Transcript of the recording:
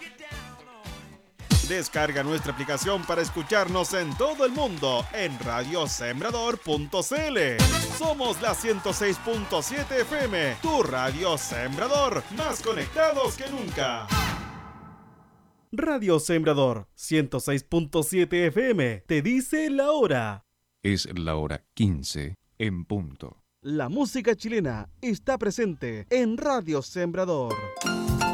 Descarga nuestra aplicación para escucharnos en todo el mundo en radiosembrador.cl. Somos la 106.7 FM, tu radio Sembrador, más conectados que nunca. Radio Sembrador 106.7 FM te dice la hora. Es la hora 15 en punto. La música chilena está presente en Radio Sembrador.